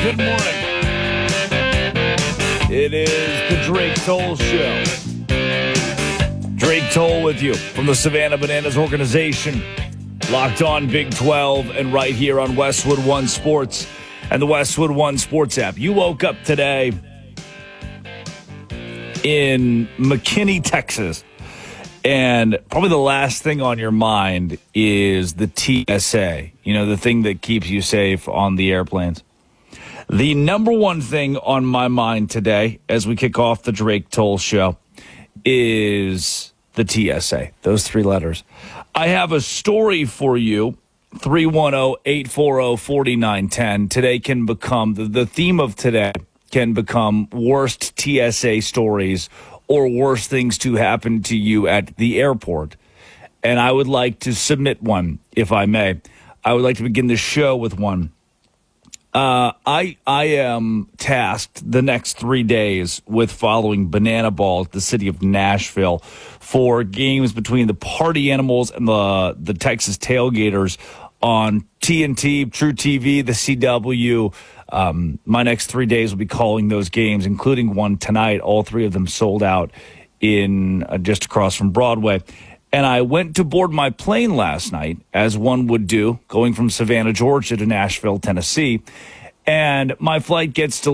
Good morning. It is the Drake Toll Show. Drake Toll with you from the Savannah Bananas organization. Locked on Big 12 and right here on Westwood One Sports and the Westwood One Sports app. You woke up today in McKinney, Texas, and probably the last thing on your mind is the TSA, the thing that keeps you safe on the airplanes. The number one thing on my mind today as we kick off the Drake Toll Show is the TSA, those three letters. I have a story for you, 310-840-4910. Today can become, the theme of today can become worst TSA stories or worst things to happen to you at the airport. And I would like to submit one, if I may. I would like to begin the show with one. I am tasked the next 3 days with following Banana Ball at the city of Nashville for games between the Party Animals and the Texas Tailgaters on TNT, True TV, the CW. My next 3 days will be calling those games, including one tonight. All three of them sold out in just across from Broadway. And I went to board my plane last night, as one would do, going from Savannah, Georgia to Nashville, Tennessee. And my flight gets delayed.